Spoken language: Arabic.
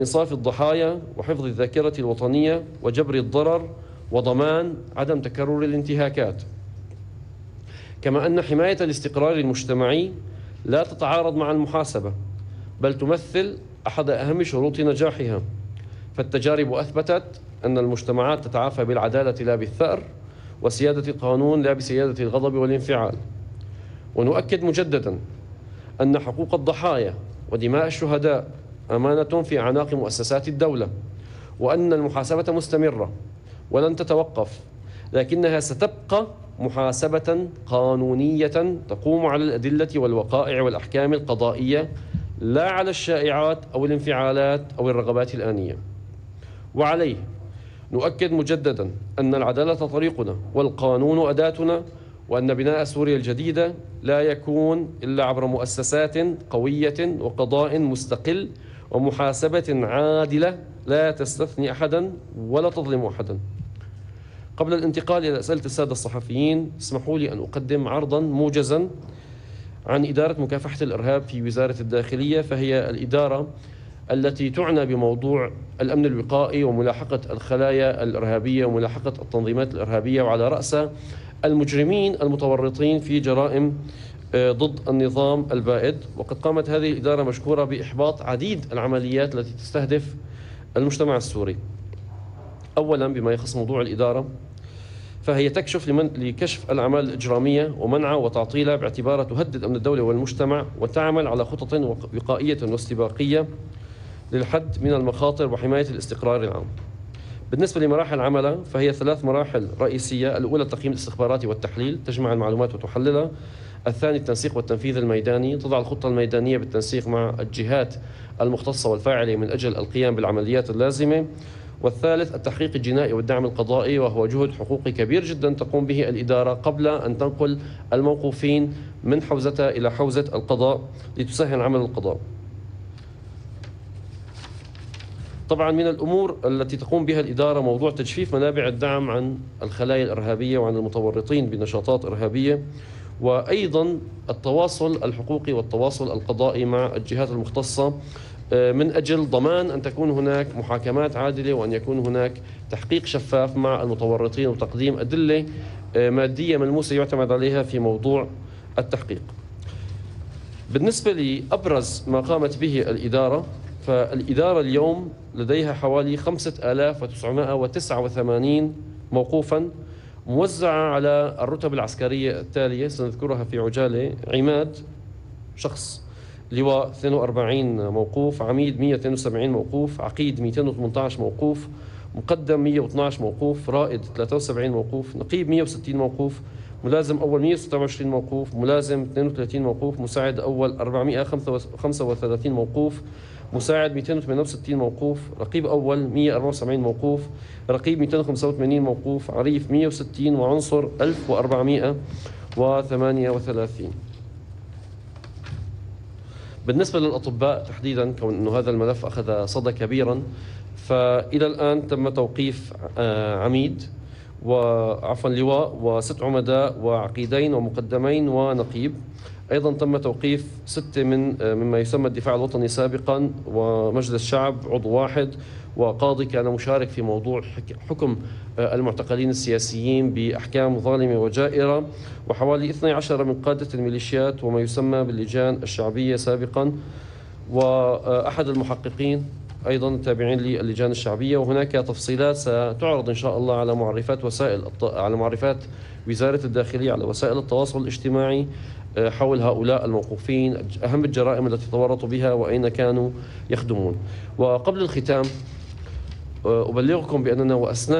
إنصاف الضحايا وحفظ الذاكرة الوطنية وجبر الضرر وضمان عدم تكرر الانتهاكات. كما أن حماية الاستقرار المجتمعي لا تتعارض مع المحاسبة، بل تمثل أحد أهم شروط نجاحها، فالتجارب أثبتت أن المجتمعات تتعافى بالعدالة لا بالثأر، وسيادة القانون لا بسيادة الغضب والانفعال. ونؤكد مجددا أن حقوق الضحايا ودماء الشهداء أمانة في أعناق مؤسسات الدولة، وأن المحاسبة مستمرة ولن تتوقف، لكنها ستبقى محاسبة قانونية تقوم على الأدلة والوقائع والأحكام القضائية، لا على الشائعات أو الانفعالات أو الرغبات الآنية. وعليه نؤكد مجددا أن العدالة طريقنا والقانون أداتنا، وأن بناء سوريا الجديدة لا يكون إلا عبر مؤسسات قوية وقضاء مستقل ومحاسبة عادلة لا تستثني أحدا ولا تظلم أحدا. قبل الانتقال إلى أسئلة السادة الصحفيين، اسمحوا لي أن أقدم عرضا موجزا عن إدارة مكافحة الإرهاب في وزارة الداخلية، فهي الإدارة التي تعنى بموضوع الأمن الوقائي وملاحقة الخلايا الإرهابية وملاحقة التنظيمات الإرهابية، وعلى رأسها المجرمين المتورطين في جرائم ضد النظام البائد. وقد قامت هذه الإدارة مشكورة بإحباط عديد العمليات التي تستهدف المجتمع السوري. أولا بما يخص موضوع الإدارة، فهي تكشف لكشف الأعمال الإجرامية ومنعها وتعطيلها باعتبارها تهدد أمن الدولة والمجتمع، وتعمل على خطط وقائية واستباقية للحد من المخاطر وحماية الاستقرار العام. بالنسبة لمراحل عملها، فهي 3 مراحل رئيسية: الأولى التقييم الاستخباراتي والتحليل، تجمع المعلومات وتحللها. الثاني التنسيق والتنفيذ الميداني، تضع الخطة الميدانية بالتنسيق مع الجهات المختصة والفاعلة من أجل القيام بالعمليات اللازمة. والثالث التحقيق الجنائي والدعم القضائي، وهو جهد حقوقي كبير جدا تقوم به الإدارة قبل أن تنقل الموقوفين من حوزتها إلى حوزة القضاء لتسهل عمل القضاء. طبعا من الأمور التي تقوم بها الإدارة موضوع تجفيف منابع الدعم عن الخلايا الإرهابية وعن المتورطين بنشاطات إرهابية، وأيضا التواصل الحقوقي والتواصل القضائي مع الجهات المختصة من أجل ضمان أن تكون هناك محاكمات عادلة، وأن يكون هناك تحقيق شفاف مع المتورطين وتقديم أدلة مادية ملموسة يعتمد عليها في موضوع التحقيق. بالنسبة لأبرز ما قامت به الإدارة، فالإدارة اليوم لديها حوالي 5989 موقوفا موزعة على الرتب العسكرية التالية، سنذكرها في عجالة: عماد شخص، لواء 42 موقوف، عميد 172 موقوف، عقيد 218 موقوف، مقدم 112 موقوف، رائد 73 موقوف، نقيب 160 موقوف، ملازم أول 126 موقوف، ملازم 32 موقوف، مساعد أول 435 موقوف، مساعد 268 موقوف، رقيب أول 174 موقوف، رقيب 285 موقوف، عريف 160، وعنصر 1438. بالنسبة للأطباء تحديدا، كون أنه هذا الملف أخذ صدى كبيرا، فإلى الآن تم توقيف عميد لواء و6 عمداء وعقيدين ومقدمين ونقيب. أيضا تم توقيف 6 مما يسمى الدفاع الوطني سابقا، ومجلس شعب عضو واحد، وقاضي كان مشارك في موضوع حكم المعتقلين السياسيين بأحكام ظالمة وجائرة، وحوالي 12 من قادة الميليشيات وما يسمى باللجان الشعبية سابقا، وأحد المحققين أيضا تابعين للجان الشعبية. وهناك تفصيلات ستعرض إن شاء الله على معرفات وزارة الداخلية على وسائل التواصل الاجتماعي حول هؤلاء الموقوفين، أهم الجرائم التي تورطوا بها وأين كانوا يخدمون. وقبل الختام أبلغكم بأننا وأثناء